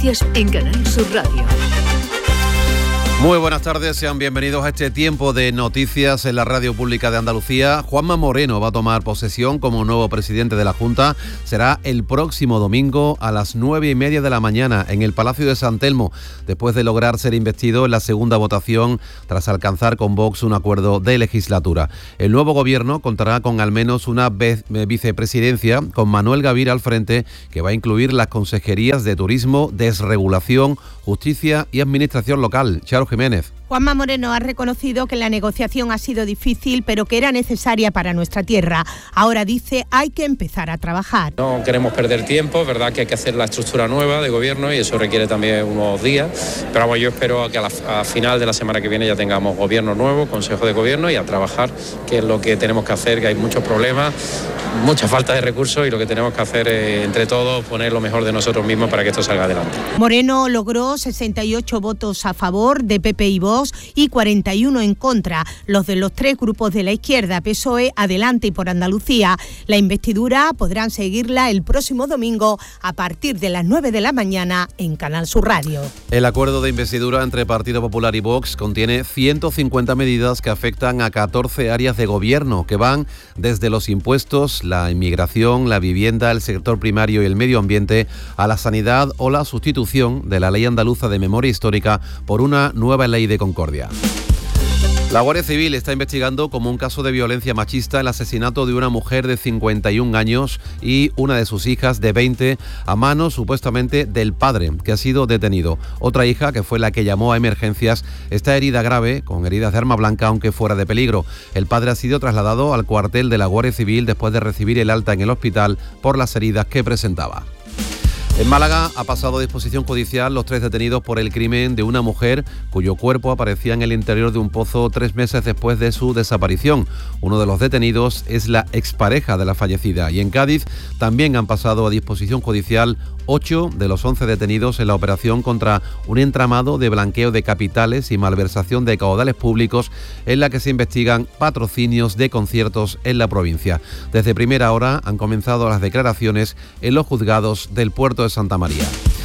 En Canal Sur Radio. Muy buenas tardes, sean bienvenidos a este tiempo de noticias en la Radio Pública de Andalucía. Juanma Moreno va a tomar posesión como nuevo presidente de la Junta. Será el próximo domingo a las 9:30 de la mañana en el Palacio de San Telmo, después de lograr ser investido en la segunda votación tras alcanzar con Vox un acuerdo de legislatura. El nuevo gobierno contará con al menos una vicepresidencia con Manuel Gavira al frente, que va a incluir las consejerías de Turismo, Desregulación, Justicia y Administración Local. Charo Jiménez. Juanma Moreno ha reconocido que la negociación ha sido difícil, pero que era necesaria para nuestra tierra. Ahora dice, hay que empezar a trabajar. No queremos perder tiempo, verdad que hay que hacer la estructura nueva de gobierno y eso requiere también unos días, pero bueno, yo espero que a final de la semana que viene ya tengamos gobierno nuevo, consejo de gobierno y a trabajar, que es lo que tenemos que hacer, que hay muchos problemas, mucha falta de recursos y lo que tenemos que hacer es, entre todos, poner lo mejor de nosotros mismos para que esto salga adelante. Moreno logró 68 votos a favor de PP y Vox y 41 en contra, los de los tres grupos de la izquierda, PSOE, Adelante y Por Andalucía. La investidura podrán seguirla el próximo domingo a partir de las 9 de la mañana en Canal Sur Radio. El acuerdo de investidura entre Partido Popular y Vox contiene 150 medidas que afectan a 14 áreas de gobierno, que van desde los impuestos, la inmigración, la vivienda, el sector primario y el medio ambiente, a la sanidad o la sustitución de la Ley Andaluza de Memoria Histórica por una nueva ley de Concordia. La Guardia Civil está investigando como un caso de violencia machista el asesinato de una mujer de 51 años y una de sus hijas de 20 a manos supuestamente del padre, que ha sido detenido. Otra hija, que fue la que llamó a emergencias, está herida grave, con heridas de arma blanca, aunque fuera de peligro. El padre ha sido trasladado al cuartel de la Guardia Civil después de recibir el alta en el hospital por las heridas que presentaba. En Málaga ha pasado a disposición judicial los 3 detenidos por el crimen de una mujer cuyo cuerpo aparecía en el interior de un pozo 3 meses después de su desaparición. Uno de los detenidos es la expareja de la fallecida. Y en Cádiz también han pasado a disposición judicial 8 de los 11 detenidos en la operación contra un entramado de blanqueo de capitales y malversación de caudales públicos en la que se investigan patrocinios de conciertos en la provincia. Desde primera hora han comenzado las declaraciones en los juzgados del puerto de Santa María.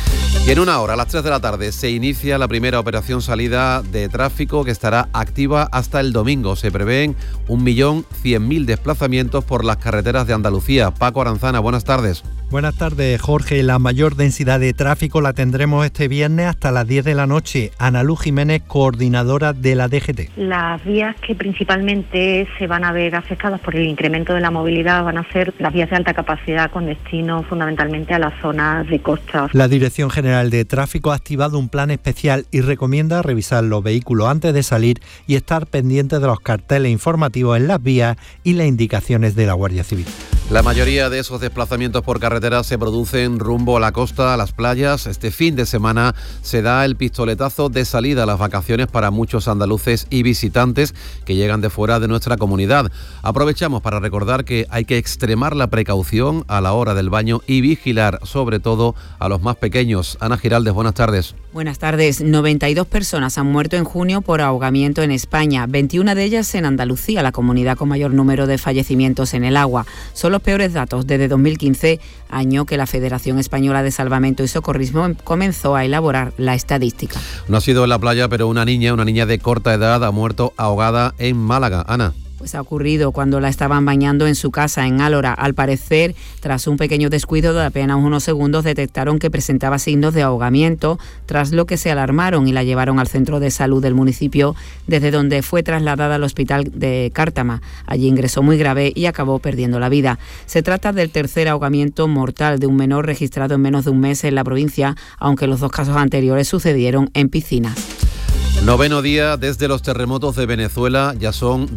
Y en una hora, a las 3 de la tarde, se inicia la primera operación salida de tráfico que estará activa hasta el domingo. Se prevén 1.100.000 desplazamientos por las carreteras de Andalucía. Paco Aranzana, buenas tardes. Buenas tardes, Jorge. La mayor densidad de tráfico la tendremos este viernes hasta las 10 de la noche. Ana Luz Jiménez, coordinadora de la DGT. Las vías que principalmente se van a ver afectadas por el incremento de la movilidad van a ser las vías de alta capacidad con destino fundamentalmente a las zonas de costa. La Dirección General de Tráfico ha activado un plan especial y recomienda revisar los vehículos antes de salir y estar pendientes de los carteles informativos en las vías y las indicaciones de la Guardia Civil. La mayoría de esos desplazamientos por carretera se producen rumbo a la costa, a las playas. Este fin de semana se da el pistoletazo de salida a las vacaciones para muchos andaluces y visitantes que llegan de fuera de nuestra comunidad. Aprovechamos para recordar que hay que extremar la precaución a la hora del baño y vigilar sobre todo a los más pequeños. Ana Giraldez, buenas tardes. Buenas tardes. 92 personas han muerto en junio por ahogamiento en España, 21 de ellas en Andalucía, la comunidad con mayor número de fallecimientos en el agua. Son los peores datos desde 2015, año que la Federación Española de Salvamento y Socorrismo comenzó a elaborar la estadística. No ha sido en la playa, pero una niña de corta edad ha muerto ahogada en Málaga. Ana. Pues ha ocurrido cuando la estaban bañando en su casa en Álora. Al parecer, tras un pequeño descuido de apenas unos segundos, detectaron que presentaba signos de ahogamiento, tras lo que se alarmaron y la llevaron al centro de salud del municipio, desde donde fue trasladada al hospital de Cártama. Allí ingresó muy grave y acabó perdiendo la vida. Se trata del tercer ahogamiento mortal de un menor registrado en menos de un mes en la provincia, aunque los 2 casos anteriores sucedieron en piscinas. 9º día desde los terremotos de Venezuela, ya son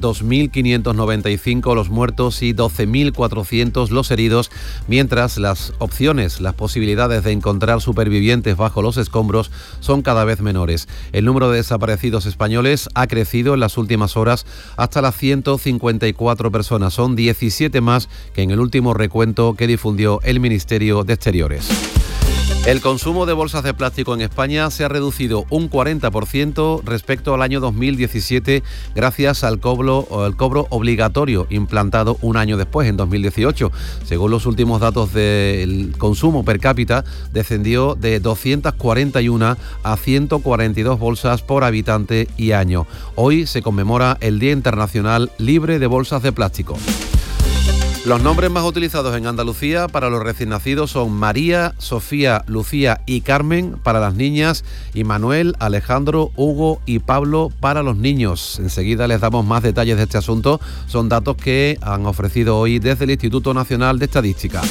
2.595 los muertos y 12.400 los heridos, mientras las posibilidades de encontrar supervivientes bajo los escombros son cada vez menores. El número de desaparecidos españoles ha crecido en las últimas horas hasta las 154 personas, son 17 más que en el último recuento que difundió el Ministerio de Exteriores. El consumo de bolsas de plástico en España se ha reducido un 40% respecto al año 2017 gracias al cobro obligatorio implantado un año después, en 2018. Según los últimos datos del consumo per cápita, descendió de 241 a 142 bolsas por habitante y año. Hoy se conmemora el Día Internacional Libre de Bolsas de Plástico. Los nombres más utilizados en Andalucía para los recién nacidos son María, Sofía, Lucía y Carmen para las niñas y Manuel, Alejandro, Hugo y Pablo para los niños. Enseguida les damos más detalles de este asunto. Son datos que han ofrecido hoy desde el Instituto Nacional de Estadística.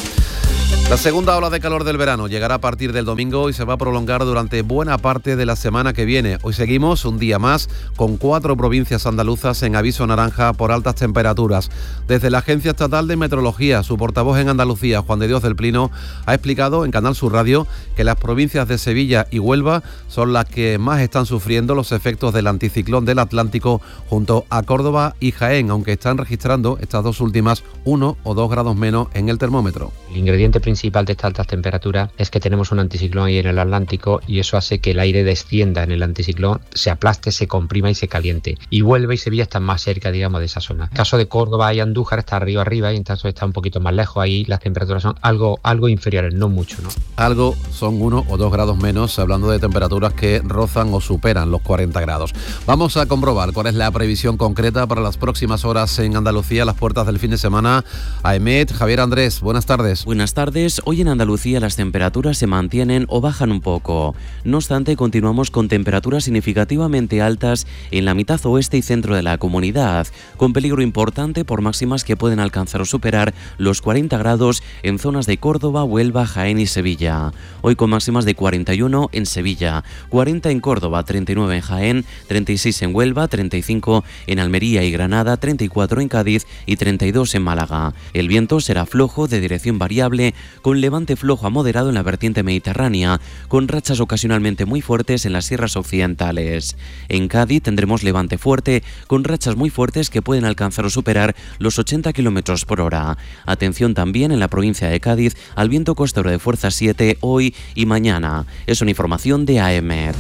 La segunda ola de calor del verano llegará a partir del domingo y se va a prolongar durante buena parte de la semana que viene. Hoy seguimos un día más con 4 provincias andaluzas en aviso naranja por altas temperaturas. Desde la Agencia Estatal de Meteorología, su portavoz en Andalucía, Juan de Dios del Plino, ha explicado en Canal Sur Radio que las provincias de Sevilla y Huelva son las que más están sufriendo los efectos del anticiclón del Atlántico junto a Córdoba y Jaén, aunque están registrando estas dos últimas 1 o 2 grados menos en el termómetro. El ingrediente principal de estas altas temperaturas es que tenemos un anticiclón ahí en el Atlántico y eso hace que el aire descienda en el anticiclón, se aplaste, se comprima y se caliente. Y Huelva y Sevilla están más cerca, digamos, de esa zona. En el caso de Córdoba y Andújar está arriba y entonces está un poquito más lejos. Ahí las temperaturas son algo inferiores, no mucho, ¿no? Algo son 1 o 2 grados menos, hablando de temperaturas que rozan o superan los 40 grados. Vamos a comprobar cuál es la previsión concreta para las próximas horas en Andalucía, a las puertas del fin de semana. AEMET, Javier Andrés, buenas tardes. Buenas tardes. Hoy en Andalucía las temperaturas se mantienen o bajan un poco. No obstante, continuamos con temperaturas significativamente altas en la mitad oeste y centro de la comunidad, con peligro importante por máximas que pueden alcanzar o superar los 40 grados en zonas de Córdoba, Huelva, Jaén y Sevilla. Hoy con máximas de 41 en Sevilla, 40 en Córdoba, 39 en Jaén, 36 en Huelva, 35 en Almería y Granada, 34 en Cádiz y 32 en Málaga. El viento será flojo de dirección variable, con levante flojo a moderado en la vertiente mediterránea, con rachas ocasionalmente muy fuertes en las sierras occidentales. En Cádiz tendremos levante fuerte, con rachas muy fuertes que pueden alcanzar o superar los 80 km por hora. Atención también en la provincia de Cádiz al viento costero de fuerza 7 hoy y mañana. Es una información de AEMET.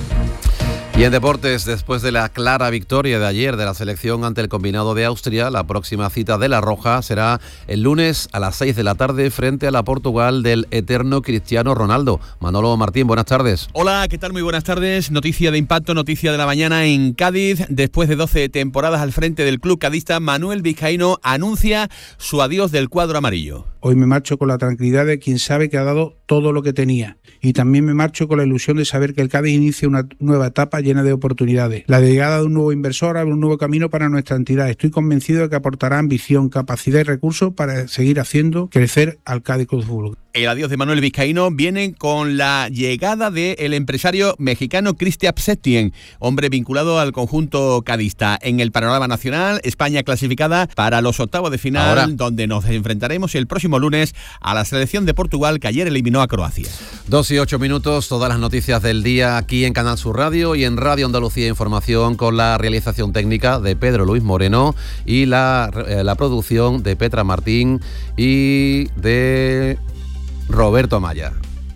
Y en deportes, después de la clara victoria de ayer de la selección ante el combinado de Austria, la próxima cita de La Roja será el lunes a las 6 de la tarde frente a la Portugal del eterno Cristiano Ronaldo. Manolo Martín, buenas tardes. Hola, ¿qué tal? Muy buenas tardes. Noticia de impacto, noticia de la mañana en Cádiz. Después de 12 temporadas al frente del club cadista, Manuel Vizcaíno anuncia su adiós del cuadro amarillo. Hoy me marcho con la tranquilidad de quien sabe que ha dado todo lo que tenía. Y también me marcho con la ilusión de saber que el Cádiz inicia una nueva etapa llena de oportunidades. La llegada de un nuevo inversor abre un nuevo camino para nuestra entidad. Estoy convencido de que aportará ambición, capacidad y recursos para seguir haciendo crecer al Cádiz Club de Fútbol. El adiós de Manuel Vizcaíno viene con la llegada del empresario mexicano Cristian Septien, hombre vinculado al conjunto cadista. En el panorama nacional, España clasificada para los octavos de final, donde nos enfrentaremos el próximo lunes a la selección de Portugal, que ayer eliminó a Croacia. 2 y 8 minutos, todas las noticias del día aquí en Canal Sur Radio y en Radio Andalucía Información, con la realización técnica de Pedro Luis Moreno y la producción de Petra Martín y de Roberto Amaya.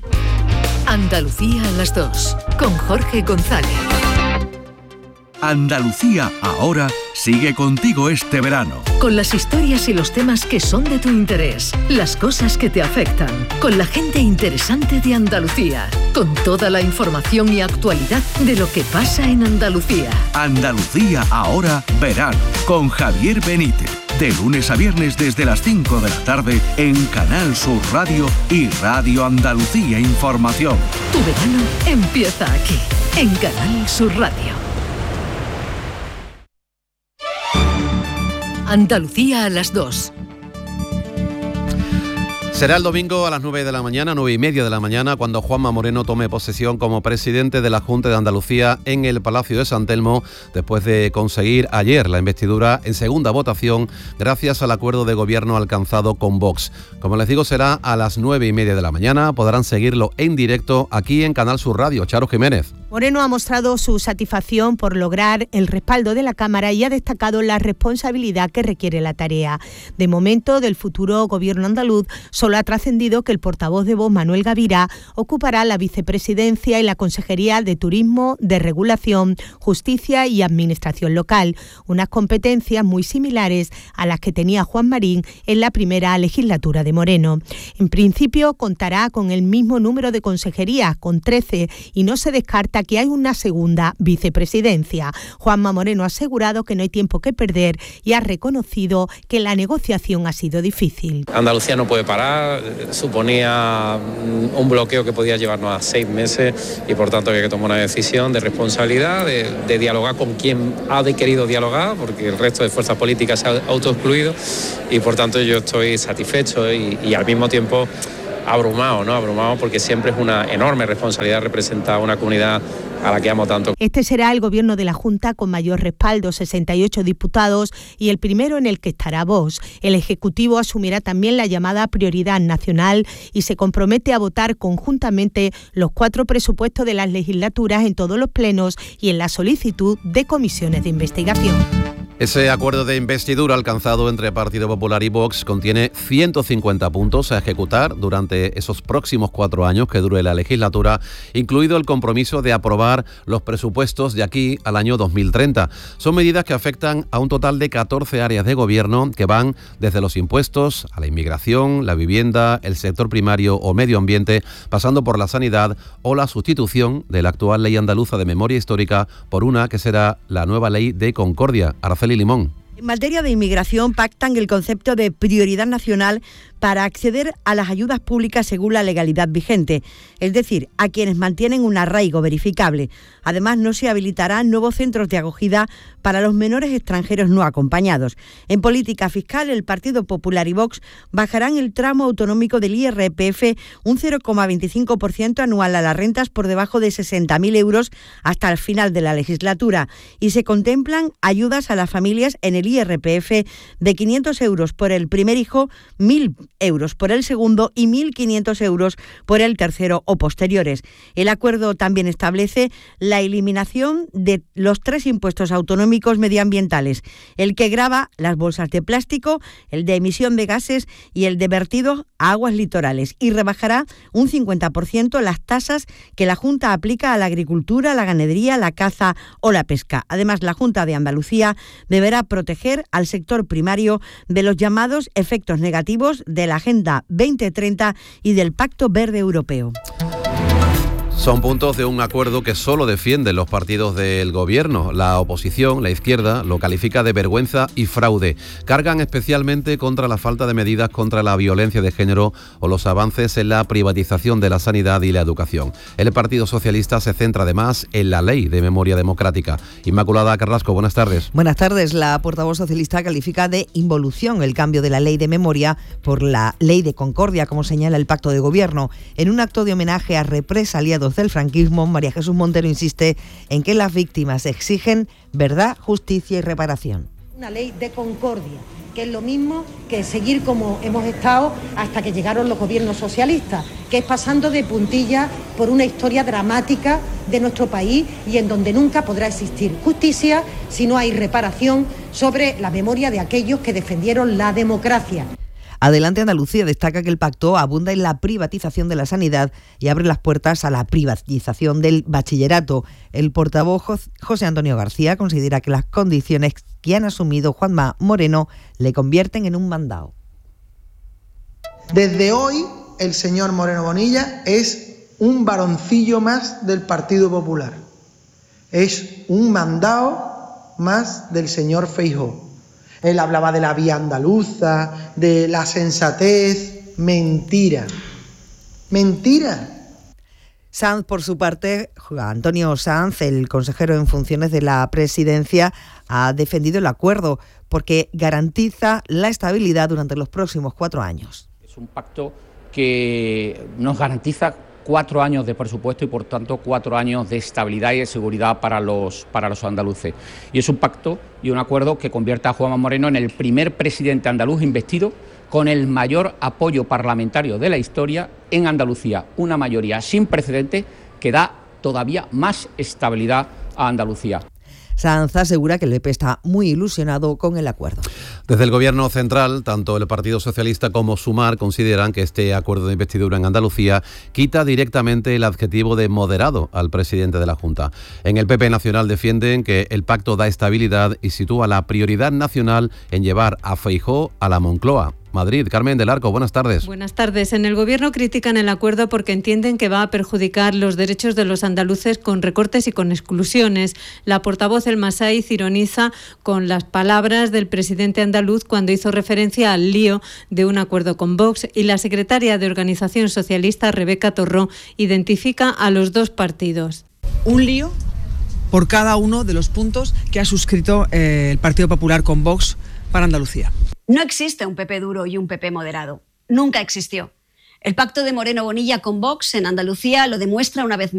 Andalucía a las 2, con Jorge González. Andalucía ahora sigue contigo este verano. Con las historias y los temas que son de tu interés, las cosas que te afectan, con la gente interesante de Andalucía, con toda la información y actualidad de lo que pasa en Andalucía. Andalucía ahora verano, con Javier Benítez. De lunes a viernes desde las 5 de la tarde en Canal Sur Radio y Radio Andalucía Información. Tu verano empieza aquí, en Canal Sur Radio. Andalucía a las 2. Será el domingo a las 9 de la mañana, 9 y media de la mañana, cuando Juanma Moreno tome posesión como presidente de la Junta de Andalucía en el Palacio de San Telmo, después de conseguir ayer la investidura en segunda votación gracias al acuerdo de gobierno alcanzado con Vox. Como les digo, será a las 9 y media de la mañana. Podrán seguirlo en directo aquí en Canal Sur Radio. Charo Jiménez. Moreno ha mostrado su satisfacción por lograr el respaldo de la Cámara y ha destacado la responsabilidad que requiere la tarea. De momento, del futuro gobierno andaluz, solo ha trascendido que el portavoz de Vox, Manuel Gavirá, ocupará la vicepresidencia y la Consejería de Turismo, de Regulación, Justicia y Administración Local, unas competencias muy similares a las que tenía Juan Marín en la primera legislatura de Moreno. En principio, contará con el mismo número de consejerías, con 13, y no se descarta que hay una segunda vicepresidencia. Juanma Moreno ha asegurado que no hay tiempo que perder y ha reconocido que la negociación ha sido difícil. Andalucía no puede parar, suponía un bloqueo que podía llevarnos a 6 meses y por tanto hay que tomar una decisión de responsabilidad, de dialogar con quien ha querido dialogar, porque el resto de fuerzas políticas se ha autoexcluido y por tanto yo estoy satisfecho y al mismo tiempo abrumado porque siempre es una enorme responsabilidad representar a una comunidad a la que amo tanto. Este será el gobierno de la Junta con mayor respaldo, 68 diputados, y el primero en el que estará Vox. El Ejecutivo asumirá también la llamada prioridad nacional y se compromete a votar conjuntamente los 4 presupuestos de las legislaturas en todos los plenos y en la solicitud de comisiones de investigación. Ese acuerdo de investidura alcanzado entre Partido Popular y Vox contiene 150 puntos a ejecutar durante esos próximos 4 años que dure la legislatura, incluido el compromiso de aprobar los presupuestos de aquí al año 2030. Son medidas que afectan a un total de 14 áreas de gobierno que van desde los impuestos a la inmigración, la vivienda, el sector primario o medio ambiente, pasando por la sanidad o la sustitución de la actual Ley Andaluza de Memoria Histórica por una que será la nueva Ley de Concordia. Araceli Limón. En materia de inmigración pactan el concepto de prioridad nacional para acceder a las ayudas públicas según la legalidad vigente, es decir, a quienes mantienen un arraigo verificable. Además, no se habilitarán nuevos centros de acogida para los menores extranjeros no acompañados. En política fiscal, el Partido Popular y Vox bajarán el tramo autonómico del IRPF un 0,25% anual a las rentas por debajo de 60.000 euros hasta el final de la legislatura y se contemplan ayudas a las familias en el IRPF de 500 euros por el primer hijo, 1.000 euros por el segundo y 1.500 euros por el tercero o posteriores. El acuerdo también establece la eliminación de los 3 impuestos autonómicos medioambientales, el que grava las bolsas de plástico, el de emisión de gases y el de vertido a aguas litorales, y rebajará un 50% las tasas que la Junta aplica a la agricultura, la ganadería, la caza o la pesca. Además, la Junta de Andalucía deberá proteger al sector primario de los llamados efectos negativos de la Agenda 2030 y del Pacto Verde Europeo. Son puntos de un acuerdo que solo defienden los partidos del gobierno. La oposición, la izquierda, lo califica de vergüenza y fraude. Cargan especialmente contra la falta de medidas contra la violencia de género o los avances en la privatización de la sanidad y la educación. El Partido Socialista se centra además en la Ley de Memoria Democrática. Inmaculada Carrasco, buenas tardes. Buenas tardes. La portavoz socialista califica de involución el cambio de la Ley de Memoria por la Ley de Concordia, como señala el pacto de gobierno. En un acto de homenaje a represaliados del franquismo, María Jesús Montero insiste en que las víctimas exigen verdad, justicia y reparación. Una ley de concordia, que es lo mismo que seguir como hemos estado hasta que llegaron los gobiernos socialistas, que es pasando de puntilla por una historia dramática de nuestro país y en donde nunca podrá existir justicia si no hay reparación sobre la memoria de aquellos que defendieron la democracia. Adelante Andalucía destaca que el pacto abunda en la privatización de la sanidad y abre las puertas a la privatización del bachillerato. El portavoz José Antonio García considera que las condiciones que han asumido Juanma Moreno le convierten en un mandado. Desde hoy, el señor Moreno Bonilla es un varoncillo más del Partido Popular. Es un mandado más del señor Feijóo. Él hablaba de la vía andaluza, de la sensatez. Mentira. Mentira. Sanz, por su parte, Antonio Sanz, el consejero en funciones de la presidencia, ha defendido el acuerdo porque garantiza la estabilidad durante los próximos 4 años. Es un pacto que nos garantiza 4 años de presupuesto y por tanto 4 años de estabilidad y de seguridad para los andaluces. Y es un pacto y un acuerdo que convierte a Juanma Moreno en el primer presidente andaluz investido con el mayor apoyo parlamentario de la historia en Andalucía, una mayoría sin precedentes que da todavía más estabilidad a Andalucía. Sanz asegura que el PP está muy ilusionado con el acuerdo. Desde el Gobierno central, tanto el Partido Socialista como Sumar consideran que este acuerdo de investidura en Andalucía quita directamente el adjetivo de moderado al presidente de la Junta. En el PP Nacional defienden que el pacto da estabilidad y sitúa la prioridad nacional en llevar a Feijóo a la Moncloa. Madrid, Carmen del Arco, buenas tardes. Buenas tardes. En el Gobierno critican el acuerdo porque entienden que va a perjudicar los derechos de los andaluces con recortes y con exclusiones. La portavoz El Masaiz ironiza con las palabras del presidente andaluz cuando hizo referencia al lío de un acuerdo con Vox, y la secretaria de Organización Socialista, Rebeca Torró, identifica a los dos partidos. Un lío por cada uno de los puntos que ha suscrito el Partido Popular con Vox para Andalucía. No existe un PP duro y un PP moderado. Nunca existió. El pacto de Moreno Bonilla con Vox en Andalucía lo demuestra una vez más.